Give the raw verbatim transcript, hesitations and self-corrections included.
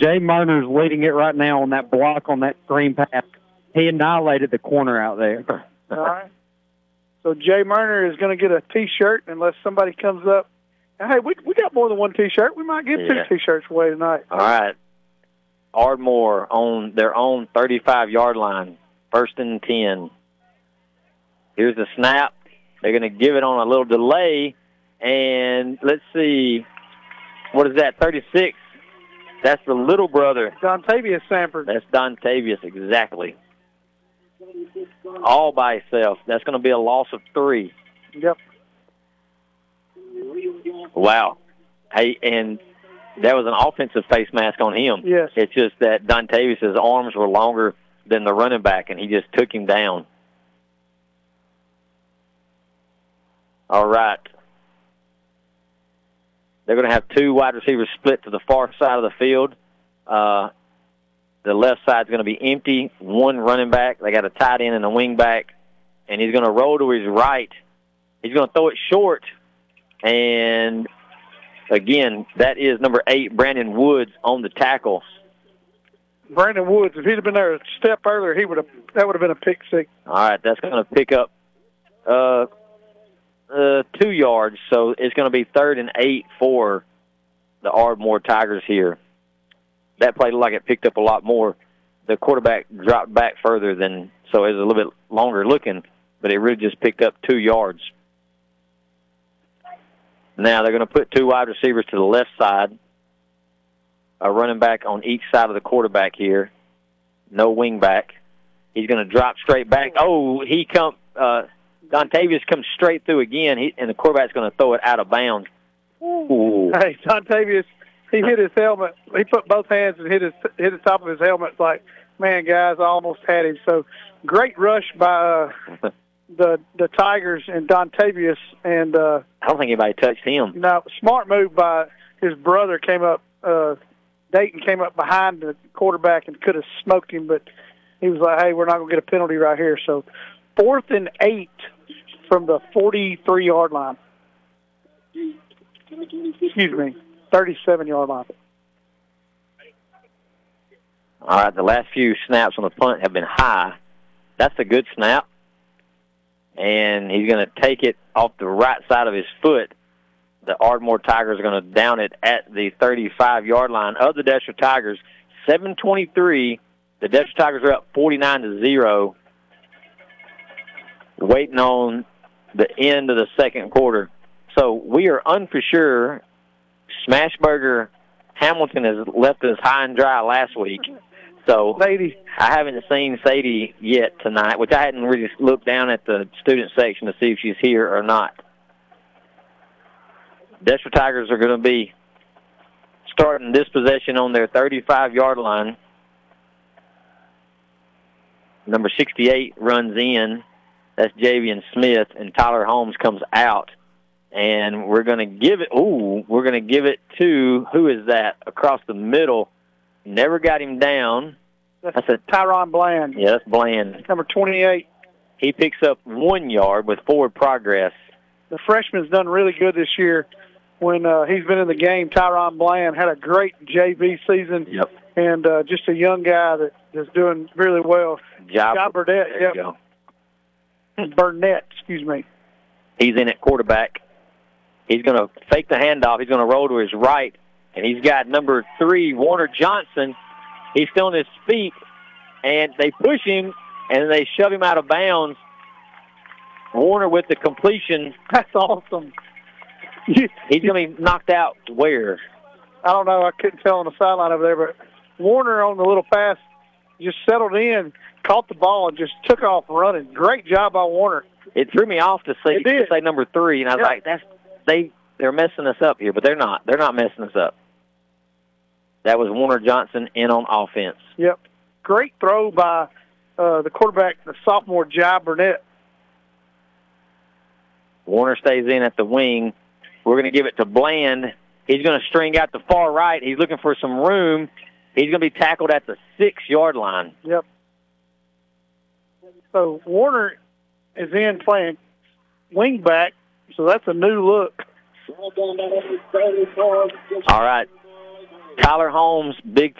Jay Murner's leading it right now on that block on that screen pass. He annihilated the corner out there. All right. So Jay Murner is going to get a T-shirt unless somebody comes up. Hey, we we got more than one T-shirt. We might get Yeah. two T-shirts away tonight. All right. Ardmore on their own thirty-five-yard line, first and ten. Here's the snap. They're going to give it on a little delay, and let's see, what is that, thirty-six? That's the little brother. Dontavius Sanford. That's Dontavius, exactly. All by himself. That's going to be a loss of three. Yep. Wow. Hey, and that was an offensive face mask on him. Yes. It's just that Dontavius' arms were longer than the running back, and he just took him down. All right. They're going to have two wide receivers split to the far side of the field. Uh, the left side is going to be empty. One running back. They got a tight end and a wing back. And he's going to roll to his right. He's going to throw it short. And, again, that is number eight, Brandon Woods, on the tackle. Brandon Woods, if he'd have been there a step earlier, he would have. That would have been a pick six. All right, that's going to pick up uh, uh, two yards. So it's going to be third and eight for the Ardmore Tigers here. That play looked like it picked up a lot more. The quarterback dropped back further than, so it was a little bit longer looking, but it really just picked up two yards. Now they're going to put two wide receivers to the left side, a running back on each side of the quarterback here, no wing back. He's going to drop straight back. Oh, he come. Uh, Dontavius comes straight through again, he, and the quarterback's going to throw it out of bounds. Ooh. Hey, Dontavius, he hit his helmet. He put both hands and hit his hit the top of his helmet. It's like, man, guys, I almost had him. So great rush by uh, the the Tigers and Dontavius. And uh, I don't think anybody touched him. No, smart move by his brother. Came up. Uh, Dayton came up behind the quarterback and could have smoked him, but he was like, hey, we're not going to get a penalty right here. So fourth and eight from the forty-three-yard line. Excuse me, thirty-seven-yard line. All right, the last few snaps on the punt have been high. That's a good snap. And he's going to take it off the right side of his foot. The Ardmore Tigers are going to down it at the thirty-five-yard line of the Destra Tigers. seven twenty-three. The Destra Tigers are up forty-nine to zero. Waiting on the end of the second quarter. So we are unfor-sure. Smashburger Hamilton has left us high and dry last week. So Sadie. I haven't seen Sadie yet tonight, which I hadn't really looked down at the student section to see if she's here or not. Destra Tigers are going to be starting this possession on their thirty-five-yard line. Number sixty-eight runs in. That's Javian Smith, and Tyler Holmes comes out. And we're going to give it, ooh, we're going to give it to, who is that, across the middle. Never got him down. That's, that's a Tyron Bland. Yeah, that's Bland. Number twenty-eight. He picks up one yard with forward progress. The freshman's done really good this year. When uh, he's been in the game, Tyron Bland had a great J V season. Yep. And uh, just a young guy that is doing really well. Job, Job Burnett. There Yep. you go. Burnett, excuse me. He's in at quarterback. He's going to fake the handoff. He's going to roll to his right. And he's got number three, Warner Johnson. He's still on his feet. And they push him, and they shove him out of bounds. Warner with the completion. That's awesome. He's going to be knocked out where? I don't know. I couldn't tell on the sideline over there, but Warner on the little pass just settled in, caught the ball, and just took off running. Great job by Warner. It threw me off to say, to say number three, and I was yep. like, "That's they they're messing us up here," but they're not. They're not messing us up. That was Warner Johnson in on offense. Yep. Great throw by uh, the quarterback, the sophomore Jai Burnett. Warner stays in at the wing. We're going to give it to Bland. He's going to string out the far right. He's looking for some room. He's going to be tackled at the six-yard line. Yep. So Warner is in playing wing back, so that's a new look. All right. Tyler Holmes, big